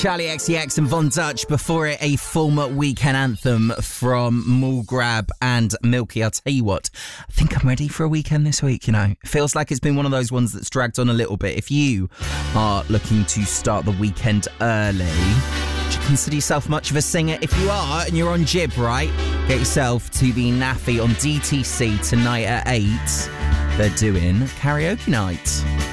Charlie XCX and Von Dutch. Before it, a former weekend anthem from Mulgrab and Milky. I'll tell you what, I think I'm ready for a weekend this week, you know. It feels like it's been one of those ones that's dragged on a little bit. If you are looking to start the weekend early, do you consider yourself much of a singer? If you are, and you're on Jib, right, get yourself to the Naffy on DTC tonight at 8. They're doing karaoke night.